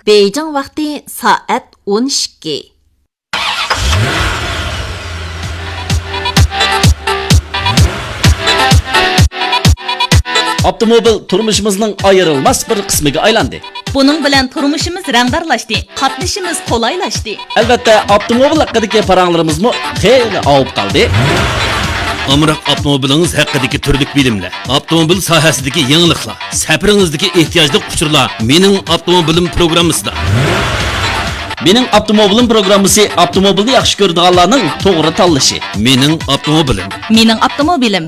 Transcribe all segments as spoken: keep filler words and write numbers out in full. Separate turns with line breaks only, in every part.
Beijing vaqti soat o'n ikki.
Avtomobil turmuşimizning ayrılmaz bir qismiga aylandi.
Bunun bilan turmuşimiz rangdarlaşdı, qatnashimiz qolaylaşdı.
Albatta, avtomobil haqidagi paranglarimizmi xeyli avib qoldi.
Amroq avtomobilingiz haqidagi turlik bilimlar, avtomobil sohasidagi yangiliklar, safaringizdagi ehtiyojli uchurlar mening avtomobilim programmasida.
Mening avtomobilim programmasi avtomobilni yaxshi ko'radiganlarning to'g'ri tanlashi.
Mening avtomobilim.
Mening avtomobilim.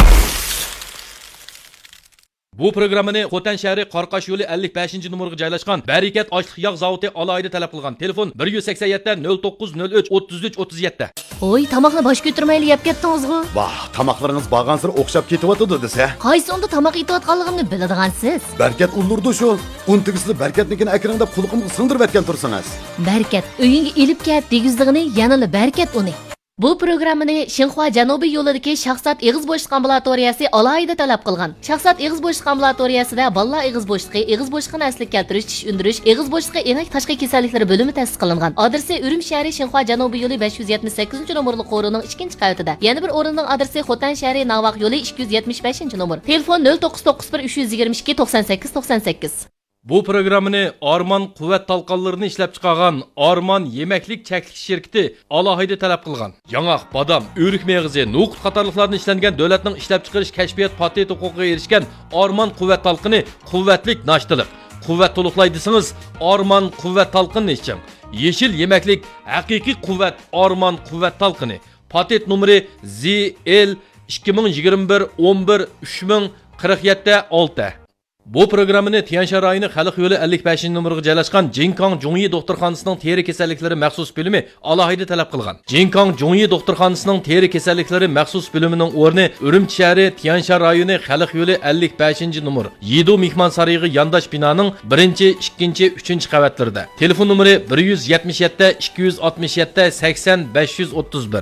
Bu programmani Xotan shahri Qarqash yo'li ellik beshinchi numaraga joylashgan Barakat ochliq yog' zavodi alohida talab qilgan. Telefon bir yuz sakson yetti nol to'qqiz nol uch o'ttiz uch o'ttiz yetti.
Oy, tamoqni bosh ko'tarmayli yeb ketdingizmi?
Vah, tamoqlaringiz bag'ansir o'xshab ketyapti desa.
Qaysi onda tamoq yeyotganligimni biladigansiz?
Barakat ulurdi shu. Untigisini Barakatnikini akringda qulqimga sindirib etgan tursangiz.
Barakat uyingga elib ket degizligini yanali Barakat uni. Bu programmani Xinhua Janubiy yo'lidagi Shaxsat eg'iz bo'shliq ambulatoriyasi alohida talab qilgan. Shaxsat eg'iz bo'shliq ambulatoriyasida bolalar eg'iz bo'shliqi, eg'iz bo'shliqini asliga keltirish, tish undirish, eg'iz bo'shliqi enak tashqi kasalliklari bo'limi ta'sis qilingan. Adresi Urum shahri Xinhua Janubiy yo'li besh yuz yetmish sakkizinchi nomerli qo'rining ikkinchi qavatida. Yana bir o'rinning adresi Xotan shahri Navaq yo'li ikki yuz yetmish beshinchi nomer. Telefon nol to'qqiz to'qqiz bir uch yuz yigirma ikki to'qson sakkiz to'qson sakkiz.
Bu programmani Arman quvvat talqonlarini ishlab chiqargan Arman yemaklik cheklik şirkati alohida talab qilgan. Yong'oq, badam, o'rik meg'izi, no'qut qatorliqlarni ishlangan davlatning ishlab chiqarish kashfiyot patent huquqiga erishgan Arman quvvat talqini quvvatlik nashtilik. Quvvat to'liqlay desangiz Arman quvvat talqini iching. Yeshil yemaklik haqiqiy quvvat Arman quvvat talqini. Patent nomeri Z L ikki ming yigirma bir o'n bir uch ming qirq yetti olti. Bu programmani Tianshan rayoni Xalq yo'li ellik beshinchi numaraga joylashgan Jinkang Jongyi doktorxonasining teri kasalliklari maxsus bo'limi alohida talab qilgan. Jinkang Jongyi doktorxonasining teri kasalliklari maxsus bo'limining o'rni Urumchi shahri Tianshan rayoni Xalq yo'li ellik beshinchi numar Yido mehmon saroyiga yondosh binoning birinchi, ikkinchi, uchinchi qavatlarida. Telefon nomeri bir yuz yetmish yetti ikki yuz oltmish yetti sakson besh yuz o'ttiz bir.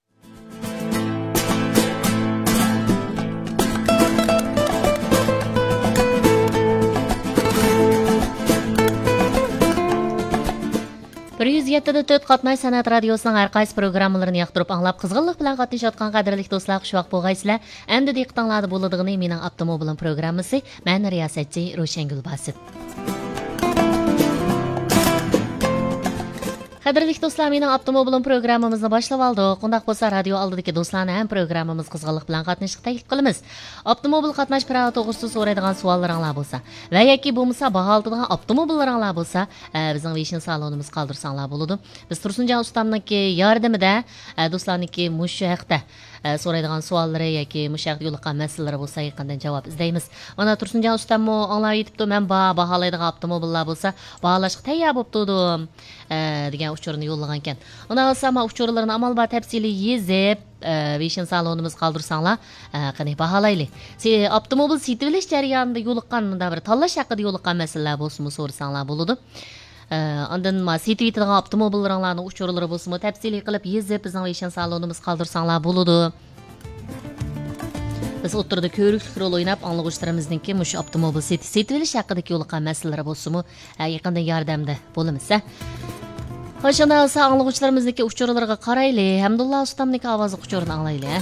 bir yuz yetti to'rt Qatnay san'at radiosining har qaysi programmalarini yoqtirib anglab qizg'inlik bilan qatnashayotgan qadrli do'stlar, xushvaqt bo'lgaysizlar. Endi diqqatinglarda bo'ladigan mening avtomobilim programmasi, men riyosatchi Ro'shangul Basit. Qadrli do'stlar, mening avtomobilim programmamizni boshlab oldik. Qundaq bo'lsa, radio oldidagi do'stlarni ham programmamiz qizg'inlik bilan qatnashishga taklif qilamiz. Avtomobil qatnash prava to'g'risida so'raydigan savollaringlar bo'lsa va yoki bo'lmasa baho oladigan avtomobillaringlar bo'lsa, bizning Vision salonimiz qoldirsanglar bo'ladi. Biz Tursunjon ustamniki yordamida do'stlarniki mushu haqda so'raydigan savollari yoki mushaqqa yo'liqqan masalalar bo'lsa, yaqindan javob izlaymiz. Mana Tursunjon ustammo anglab yetibdi, men baholaydigan avtomobillar bo'lsa, baholashga tayyor bo'libdim degan uchurni yo'llagan ekan. Undan olsa, men uchurlarni amal va tafsiliy yezib Vision salonimiz qoldirsanglar, qani baholayli. Siz avtomobil sotib jarayonida yo'liqqan bunda bir tanlash haqida yo'liqqan masalalar bo'lsa, so'rasanglar bo'ladi. Ondan ma sotib yetadigan avtomobillaringlarning uchurlari bo'lsa, tafsiliy qilib yezib bizning Vision salonimiz qoldirsanglar bo'ladi. Biz o'tirda ko'riklik rol o'ynab anglag'uchilarimizningki mush avtomobil sotib olish haqidagi yo'liqqan masalalar bo'lsa-mu, yaqinda yordamda bo'lamiz. Ho'shanda olsa anglag'uchilarimizningki uchurlariga qarayli. Hamdullo ustamning ovozi uchurini anglayli.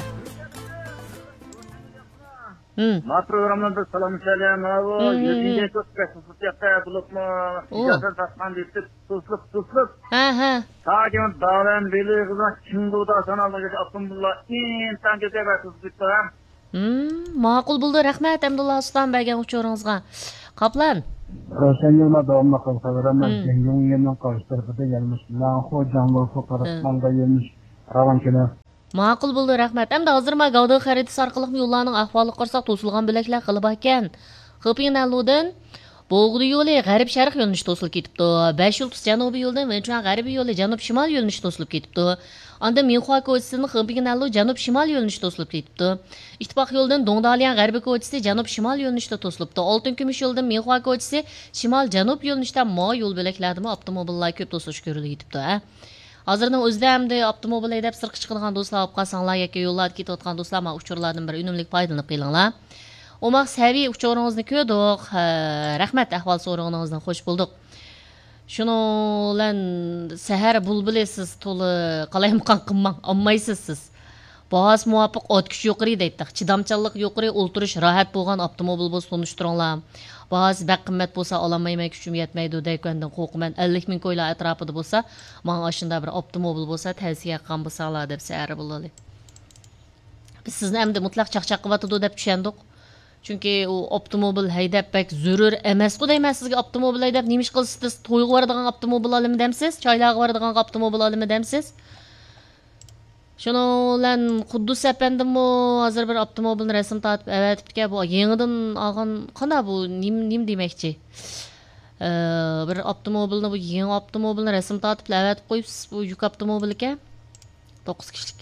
Ma programmada salom salam avo yettinchi to'qqizinchi bulutma ijazat tasman deb to'slib to'slib
aha
tagim davran belig'izdan kimdoda sanalmaga avtomobillar intan ketayapsiz bitta
Hmm, ma'qul bo'ldi. Rahmat Hamdullo ustam bergan uchuringizga. Qoplan.
Ro'shangulma davomli qilsalaman. Yangiyo'lning qarshi tarafida yalmish. Lanxo jango'lxo qarashmanda yalmish. Ravankina.
Ma'qul bo'ldi, rahmat. Endi hozir ma Gavda xaritasi orqali yo'llarning ahvolini qarsak, to'silgan bo'laklar qilib ekan. Xopinaludin Bo'g'di yo'li g'arb sharq yo'linishi to'silib ketibdi. besh yulduz janubiy yo'ldan Venchuan g'arbiy yo'li janub shimol yo'linishi to'silib ketibdi. Anda Minxua ko'chasining Xopinallu janub shimol yo'linishi to'silib ketibdi. Ittifoq yo'ldan Dongdalian g'arbiy ko'chasi janub shimol yo'linishida to'silibdi. Oltin kumush yo'ldan Minxua ko'chasi shimol janub yo'linishida mo yo'l bo'laklarida avtomobillar ko'p to'silish ko'rilib ketibdi. Hozirning o'zida hamda avtomobil haydab sirqi chiqadigan do'stlar olib qolsanglar yoki yo'llarda ketayotgan do'stlar ma uchurlardan bir unumli foydalanib qilinglar. Omaq saviy uchuringizni ko'rdik. Rahmat, ahvol so'rovingizdan xush bo'ldik. Şunu lan seher bulbuli siz to'li qalaymiqan qilmang, olmaysiz siz. Bahas muvafiq ot kuch yuqori deydik. Chidamchanlik yuqori, o'ltirish rahat bo'lgan avtomobil bo'lsa tunishtiringlar. Bahas baq qimmat bo'lsa olamayman, kuchim yetmaydi deykandan qo'rqman. ellik ming ko'ylar atrofida bo'lsa, menga ashunda bir avtomobil bo'lsa tavsiya qilgan bo'lsalar deb seher bo'ladi. Biz sizni endi mutlaq chaqchaq qilyotdi deb tushundik. Chunki u avtomobil haydab bak zarur emas-ku deyman sizga avtomobil haydab nima ish qilsiz? To'yga boradigan avtomobil olimi demsiz? Choylarga boradigan avtomobil olimi demsiz? Shuni bilan Quddus apandimmi hozir bir avtomobilni rasm tortib avatibdi bu yangidan olgan qana bu nim nim demoqchi. Ee, bir avtomobilni bu yangi avtomobilni rasm tortib avatib qo'yibsiz bu yuk avtomobil ekan. to'qqiz kishilik.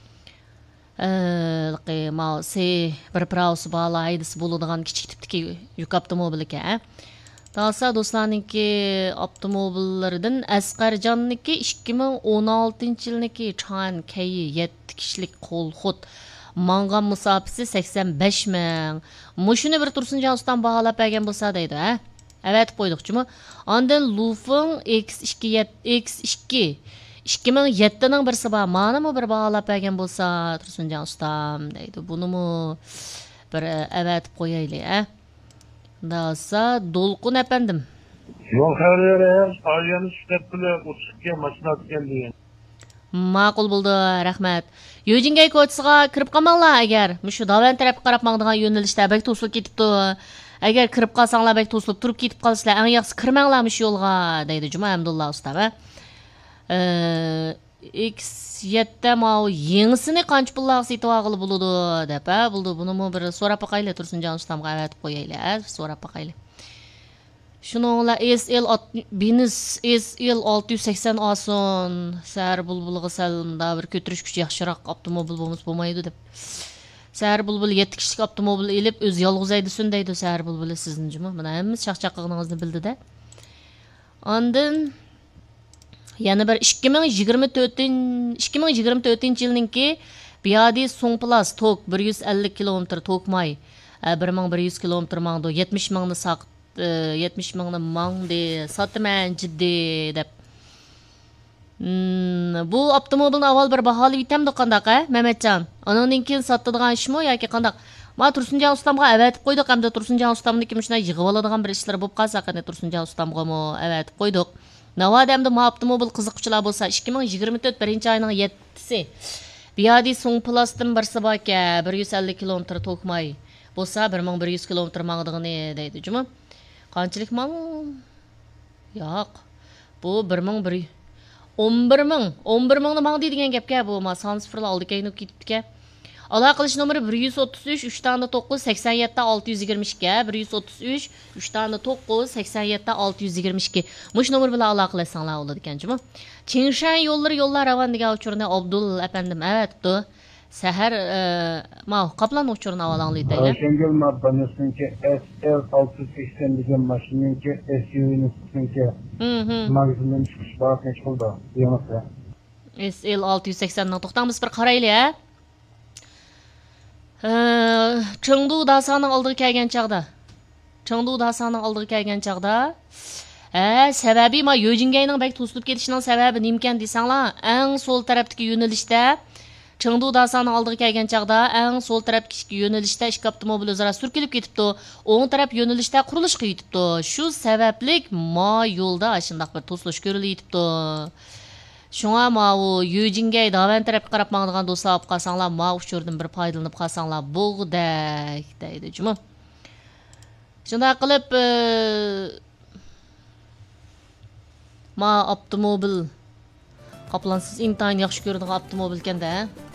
Ee, ma se bir pravsi bala haydisi bo'ladigan kichik tipdagi yuk avtomobil ekan. Dalsa do'stlarningki avtomobillaridan Asqarjonniki ikki ming o'n oltinchi yilniki Chan Kayi yetti kishilik qo'lxut mangan musofasi sakson besh ming. Mushuni bir Tursunjon ustam baholab bergan bo'lsa deydi, ha? Evet qo'ydiqchimi? Ondan Lufeng X ikki X ikki ikki ming yetti ning birsi bor. Mana bu bir baholab bergan bo'lsa Tursunjon ustam deydi. Bunimi bir evet qo'yaylik, ha? Dasa Dolqun efendim.
Yol xabarlari ayyanı işlep bile uçukka maşina atgan degan.
Ma'qul bo'ldi, rahmat. Yojingay ko'chasiga kirib qolmanglar agar mushu Davlan tarafga qarab mangdigan yo'nalishda bak to'silib ketibdi. Agar kirib qolsanglar bak to'silib turib ketib qolsizlar, eng yaxshisi kirmanglar mushu yo'lga deydi Juma Hamdulloh usta. Ee, X yetti ma yangisini qancha pullarga setib olg'ili bo'ladi deb, ha, bo'ldi. Buni bir so'rab boqaylik Tursunjon ustamga avatib qo'yaylik, ha, so'rab boqaylik. Shuningla S L Binus S L olti yuz sakson olsin, sar bulbulga salda bir ko'tirish kuchi yaxshiroq avtomobil bo'lmas bo'lmaydi deb. Sar bulbul yetti kishilik avtomobil elib o'z yolg'iz aydisin deydi sar bulbuli sizni juma. Mana hamma chaqchaqlig'ingizni bildi-da. Ondan yana bir ikki ming yigirma to'rtinchi yilninki Biyadi Songplas tok bir yuz ellik kilometr tokmay bir ming bir yuz kilometr mangdi yetmish mingni saq yetmish mingni mangdi sotman jiddi deb. Hmm, bu avtomobilni avval bir baholi bitamdi qandaq, ha Mehmetjon? Ondan keyin sotadigan ishmi yoki qandaq? Ma Tursunjon ustamga avatib qo'ydik, hamda Tursunjon ustamniki shunday yig'ib oladigan bir ishlar bo'lib qolsa, qani Tursunjon ustamga mo avatib qo'ydik. Navadamda ma avtomobil qiziquvchilar bo'lsa ikki ming yigirma to'rt birinchi oyning yettisi Biyadi Songplasdan birsi bor ekan, bir yuz ellik kilometr tokmay bo'lsa bir ming bir yuz kilometr mangdigini deydi Juma. Qanchalik mang? Yo'q. Bu bir ming bir o'n bir ming o'n bir mingni mang deydigan gapga bu ma son sifirlar oldi keyin ketibdi. Aloqa qilish nomeri bir yuz o'ttiz uch uch to'qqiz sakson yetti olti yuz yigirma ikki bir yuz o'ttiz uch uch to'qqiz sakson yetti olti yuz yigirma ikki. Mush nomer bilan aloqa qilsanglar bo'ladi ekan-jimi? Chingshan yo'llari yo'llar ravan degan uchurni Abdul efendim, evetdi. Sahar ma Qaplan uchurni avalanlaydi.
Şengel marbanısınki S L olti yuz sakson degan mashinanki S U V'ninki magazindan chiqish vaqti necha bo'ldi? Yo'qsa.
S L olti yuz sakson dan to'xtamiz bir qaraylik, ha. Chengdu dasaning oldiga kelgan chaqda. Chengdu dasaning oldiga kelgan chaqda. Ha, sababi ma Yojingayning bak to'silib ketishining sababi nimkan desanglar, eng so'l tarafdagi yo'nalishda Chengdu dasaning oldiga kelgan chaqda eng so'l tarafdagi yo'nalishda ikki avtomobil o'zaro surkilib ketibdi. O'ng taraf yo'nalishda qurilish qilibdi. Shu sabablik ma yo'lda shunday bir to'silish ko'rilibdi. Şuna ma u Yojingay Davan tarafga qarab mangdigan do'stlar olib qolsanglar, ma uchurdan bir foydalanib qolsanglar bo'g'dak deydi Juma. Shunday qilib ma avtomobil Qaplansiz intayin yaxshi ko'radigan avtomobil ekan-da.